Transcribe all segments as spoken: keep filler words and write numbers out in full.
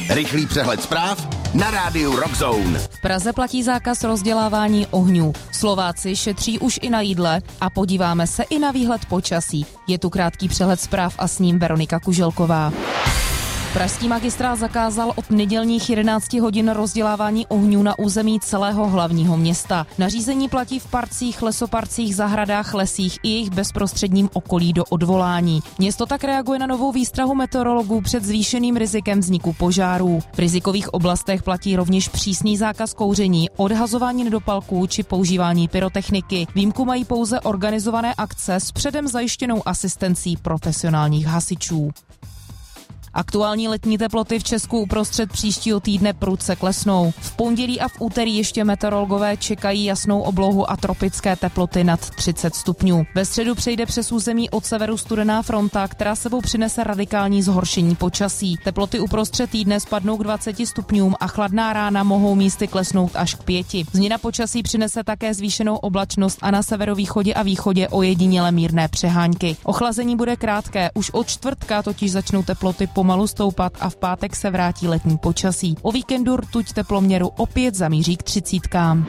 Rychlý přehled zpráv na rádiu Rockzone. V Praze platí zákaz rozdělávání ohňů. Slováci šetří už i na jídle a podíváme se i na výhled počasí. Je tu krátký přehled zpráv a s ním Veronika Kuželková. Pražský magistrát zakázal od nedělních jedenácti hodin rozdělávání ohňů na území celého hlavního města. Nařízení platí v parcích, lesoparcích, zahradách, lesích i jejich bezprostředním okolí do odvolání. Město tak reaguje na novou výstrahu meteorologů před zvýšeným rizikem vzniku požárů. V rizikových oblastech platí rovněž přísný zákaz kouření, odhazování nedopalků či používání pyrotechniky. Výjimku mají pouze organizované akce s předem zajištěnou asistencí profesionálních hasičů. Aktuální letní teploty v Česku uprostřed příštího týdne prudce klesnou. V pondělí a v úterý ještě meteorologové čekají jasnou oblohu a tropické teploty nad třicet stupňů. Ve středu přejde přes území od severu studená fronta, která sebou přinese radikální zhoršení počasí. Teploty uprostřed týdne spadnou k dvaceti stupňům a chladná rána mohou místy klesnout až k pěti. Změna počasí přinese také zvýšenou oblačnost a na severovýchodě a východě ojediněle mírné přehánky. Ochlazení bude krátké, už od čtvrtka totiž začnou teploty pomalu stoupat a v pátek se vrátí letní počasí. O víkendu rtuť teploměru opět zamíří k třicítkám.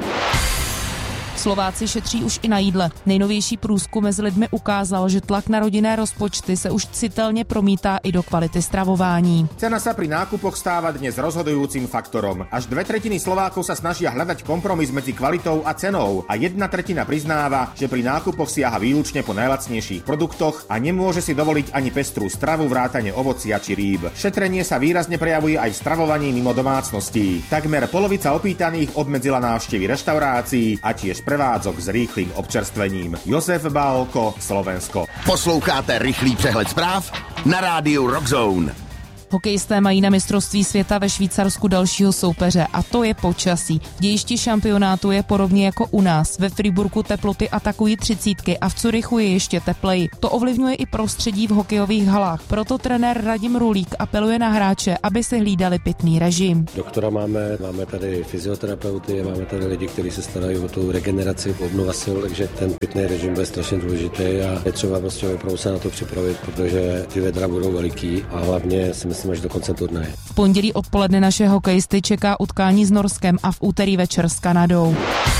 Slováci šetří už i na jídle. Nejnovější průzkum mezi lidmi ukázal, že tlak na rodinné rozpočty se už citelně promítá i do kvality stravování. Cena sa pri nákupoch stáva dnes rozhodujúcim faktorom. Až dve tretiny Slovákov sa snažia hľadať kompromis medzi kvalitou a cenou a jedna tretina priznáva, že pri nákupoch siaha výlučne po najlacnejších produktoch a nemôže si dovoliť ani pestrú stravu vrátane ovocia či rýb. Šetrenie sa výrazne prejavuje aj v stravovaní mimo domácností. Takmer polovica opýtaných obmedzila návštevy reštaurácií a tiež prevádzok s rýchlým občerstvením. Josef Bálko, Slovensko. Posloucháte rychlý přehled zpráv na rádiu Rockzone. Hokejisté mají na mistrovství světa ve Švýcarsku dalšího soupeře a to je počasí. V dějišti šampionátu je podobně jako u nás. Ve Friburku teploty atakují třicítky a v Curychu je ještě tepleji. To ovlivňuje i prostředí v hokejových halách. Proto trenér Radim Rulík apeluje na hráče, aby si hlídali pitný režim. Doktora máme, máme tady fyzioterapeuty, máme tady lidi, kteří se starají o tu regeneraci, obnova sil, takže ten pitný režim bude strašně důležitý a je třeba prostě opravdu se na to připravit, protože ty vedra budou veliký a hlavně si myslím, až do konce turnaje. V pondělí odpoledne naše hokejisty čeká utkání s Norskem a v úterý večer s Kanadou.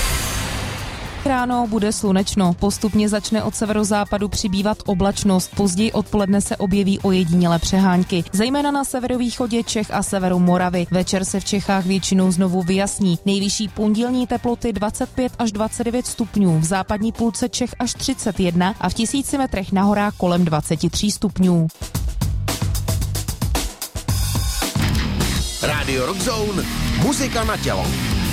Ráno bude slunečno, postupně začne od severozápadu přibývat oblačnost, později odpoledne se objeví ojedinělé přehánky, zejména na severovýchodě Čech a severu Moravy. Večer se v Čechách většinou znovu vyjasní. Nejvyšší pondělní teploty dvacet pět až dvacet devět stupňů, v západní půlce Čech až třicet jedna a v tisíci metrech na horách kolem dvacet tři stupňů. Radio Rockzone, muzika na tělo.